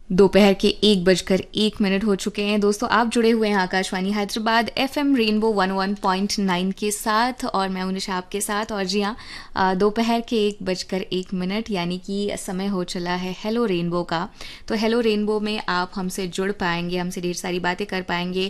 दोपहर के 1:01 हो चुके हैं दोस्तों। आप जुड़े हुए हैं आकाशवाणी हैदराबाद एफएम रेनबो 101.9 के साथ और मैं हूं निशा आपके साथ। और जी हाँ, दोपहर के 1:01 यानी कि समय हो चला है हेलो रेनबो का। तो हेलो रेनबो में आप हमसे जुड़ पाएंगे, हमसे ढेर सारी बातें कर पाएंगे